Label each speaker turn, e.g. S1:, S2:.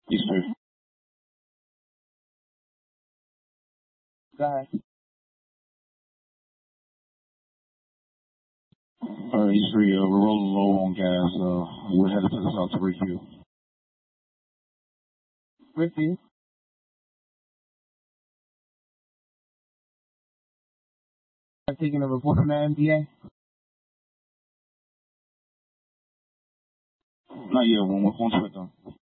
S1: Yes, sir.
S2: Go ahead.
S1: Yes, sir. We're rolling low on gas. We're headed to the south to refuel.
S2: Ricky, I've taken a report from the MDA.
S1: Not yet. One second.